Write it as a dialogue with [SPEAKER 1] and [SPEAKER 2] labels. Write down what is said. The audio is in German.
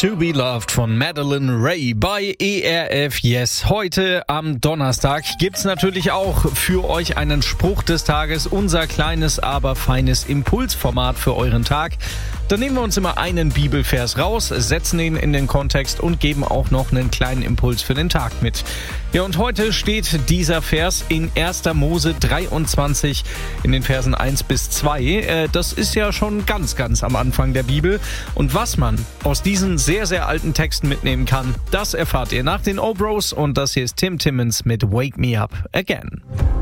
[SPEAKER 1] To Be Loved von Madeline Ray bei ERF Yes. Heute am Donnerstag gibt's natürlich auch für euch einen Spruch des Tages, unser kleines, aber feines Impulsformat für euren Tag. Da nehmen wir uns immer einen Bibelvers raus, setzen ihn in den Kontext und geben auch noch einen kleinen Impuls für den Tag mit. Ja, und heute steht dieser Vers in 1. Mose 23 in den Versen 1 bis 2. Das ist ja schon ganz am Anfang der Bibel. Und was man aus diesen sehr, sehr alten Texten mitnehmen kann, das erfahrt ihr nach den O-Bros. Und das hier ist Tim Timmons mit Wake Me Up Again.